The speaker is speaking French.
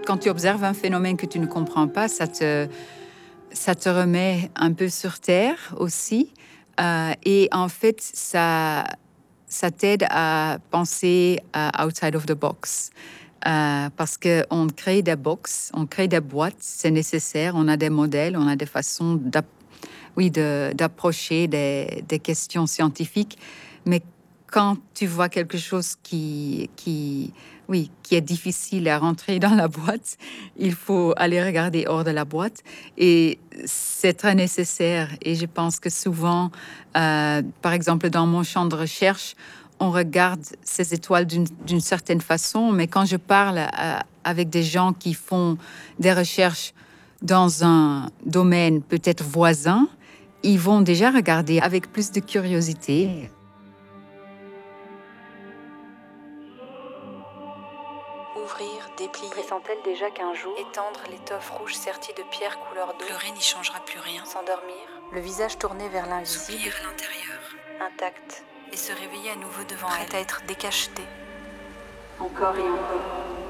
quand tu observes un phénomène que tu ne comprends pas, ça te remet un peu sur terre aussi. Et en fait, ça t'aide à penser outside of the box. Parce qu'on crée des box, on crée des boîtes, c'est nécessaire, on a des modèles, on a des façons d'approcher des questions scientifiques. Mais quand tu vois quelque chose qui est difficile à rentrer dans la boîte, il faut aller regarder hors de la boîte. Et c'est très nécessaire. Et je pense que souvent, par exemple, dans mon champ de recherche, on regarde ces étoiles d'une certaine façon, mais quand je parle avec des gens qui font des recherches dans un domaine peut-être voisin, ils vont déjà regarder avec plus de curiosité. Ouvrir, déplier, Pressent-elle déjà qu'un jour, étendre l'étoffe rouge sertie de pierres couleur d'eau, pleurer n'y changera plus rien, s'endormir, le visage tourné vers l'invisible, soupir à l'intérieur, intact, et se réveiller à nouveau devant prête elle, à être décachetée. Encore et encore.